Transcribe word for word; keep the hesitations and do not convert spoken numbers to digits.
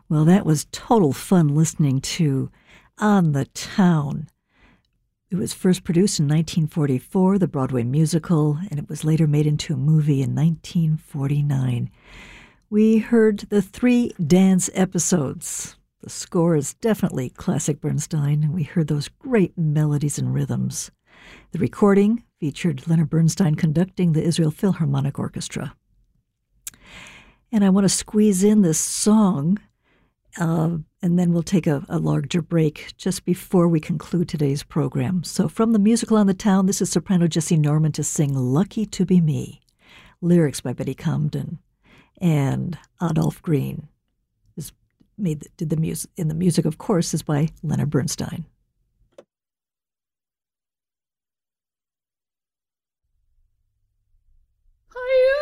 Well, that was total fun listening to On the Town. It was first produced in nineteen forty-four, the Broadway musical, and it was later made into a movie in nineteen forty-nine. We heard the three dance episodes. The score is definitely classic Bernstein, and we heard those great melodies and rhythms. The recording featured Leonard Bernstein conducting the Israel Philharmonic Orchestra. And I want to squeeze in this song, uh, and then we'll take a, a larger break just before we conclude today's program. So from the musical On the Town, this is soprano Jessie Norman to sing Lucky to Be Me. Lyrics by Betty Comden. And Adolph Green is made did the music, and the music, of course, is by Leonard Bernstein.